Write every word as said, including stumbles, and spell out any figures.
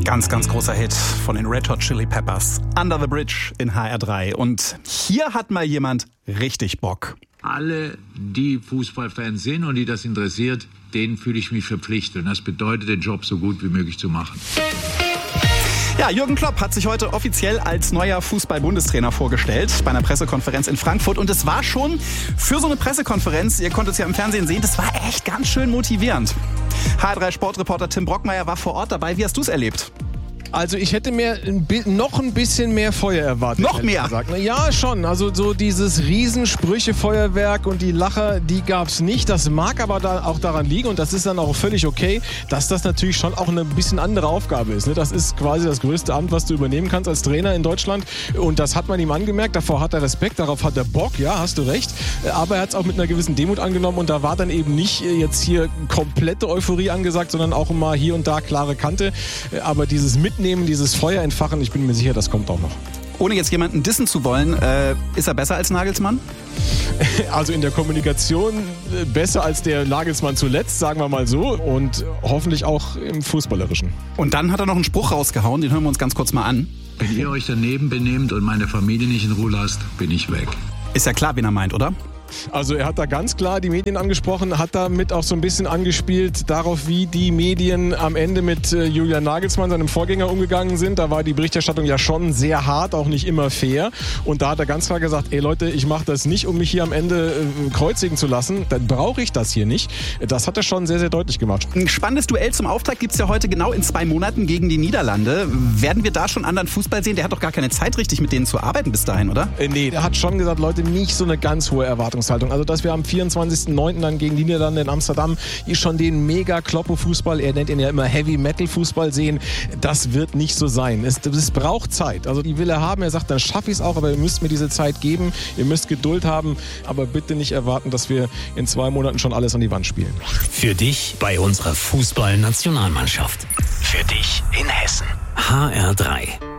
Ganz, ganz großer Hit von den Red Hot Chili Peppers. Under the Bridge in H R drei. Und hier hat mal jemand richtig Bock. Alle, die Fußballfans sind und die das interessiert, denen fühle ich mich verpflichtet. Und das bedeutet, den Job so gut wie möglich zu machen. Ja, Jürgen Klopp hat sich heute offiziell als neuer Fußball-Bundestrainer vorgestellt bei einer Pressekonferenz in Frankfurt. Und es war schon für so eine Pressekonferenz, ihr konntet es ja im Fernsehen sehen, das war echt ganz schön motivierend. H R drei Sportreporter Tim Brockmeier war vor Ort dabei. Wie hast du es erlebt? Also ich hätte mir ein bi- noch ein bisschen mehr Feuer erwartet. Noch mehr? Gesagt. Ja, schon. Also so dieses Riesensprüche-Feuerwerk und die Lacher, die gab's nicht. Das mag aber da auch daran liegen und das ist dann auch völlig okay, dass das natürlich schon auch eine bisschen andere Aufgabe ist. Ne? Das ist quasi das größte Amt, was du übernehmen kannst als Trainer in Deutschland und das hat man ihm angemerkt. Davor hat er Respekt, darauf hat er Bock, ja, hast du recht. Aber er hat es auch mit einer gewissen Demut angenommen und da war dann eben nicht jetzt hier komplette Euphorie angesagt, sondern auch mal hier und da klare Kante. Aber dieses Mitnehmen, dieses Feuer entfachen, ich bin mir sicher, das kommt auch noch. Ohne jetzt jemanden dissen zu wollen, äh, ist er besser als Nagelsmann? Also in der Kommunikation besser als der Nagelsmann zuletzt, sagen wir mal so. Und hoffentlich auch im Fußballerischen. Und dann hat er noch einen Spruch rausgehauen, den hören wir uns ganz kurz mal an. Wenn ihr euch daneben benehmt und meine Familie nicht in Ruhe lasst, bin ich weg. Ist ja klar, wen er meint, oder? Also er hat da ganz klar die Medien angesprochen, hat damit auch so ein bisschen angespielt darauf, wie die Medien am Ende mit äh, Julian Nagelsmann, seinem Vorgänger, umgegangen sind. Da war die Berichterstattung ja schon sehr hart, auch nicht immer fair. Und da hat er ganz klar gesagt, ey Leute, ich mache das nicht, um mich hier am Ende äh, kreuzigen zu lassen. Dann brauche ich das hier nicht. Das hat er schon sehr, sehr deutlich gemacht. Ein spannendes Duell zum Auftakt gibt's ja heute genau in zwei Monaten gegen die Niederlande. Werden wir da schon anderen Fußball sehen? Der hat doch gar keine Zeit, richtig mit denen zu arbeiten bis dahin, oder? Äh, nee, er hat schon gesagt, Leute, nicht so eine ganz hohe Erwartungshaltung. Also, dass wir am vierundzwanzigsten neunten dann gegen die Niederlande in Amsterdam hier schon den Mega-Kloppo-Fußball, er nennt ihn ja immer Heavy-Metal-Fußball sehen, das wird nicht so sein. Es, es braucht Zeit. Also, die will er haben. Er sagt, dann schaffe ich es auch, aber ihr müsst mir diese Zeit geben. Ihr müsst Geduld haben, aber bitte nicht erwarten, dass wir in zwei Monaten schon alles an die Wand spielen. Für dich bei unserer Fußball-Nationalmannschaft. Für dich in Hessen. H R drei.